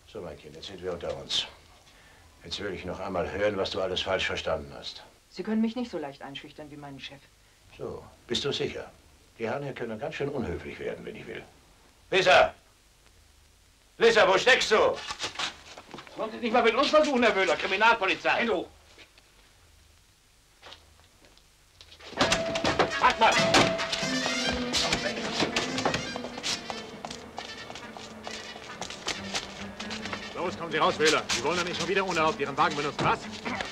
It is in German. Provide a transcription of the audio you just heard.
So, mein Kind, jetzt sind wir unter uns. Jetzt will ich noch einmal hören, was du alles falsch verstanden hast. Sie können mich nicht so leicht einschüchtern wie meinen Chef. So, bist du sicher? Die Herren hier können ganz schön unhöflich werden, wenn ich will. Lisa! Lisa, wo steckst du? Wollen Sie nicht mal mit uns versuchen, Herr Wöhler, Kriminalpolizei? Hey, du! Halt mal! Los, kommen Sie raus, Wöhler. Sie wollen doch nicht schon wieder unerlaubt Ihren Wagen benutzen, was?